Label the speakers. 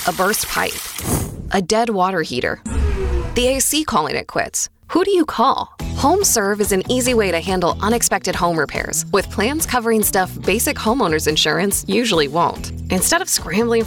Speaker 1: a burst pipe, a dead water heater, the AC calling it quits. Who do you call? HomeServe is an easy way to handle unexpected home repairs with plans covering stuff basic homeowners insurance usually won't. Instead of scrambling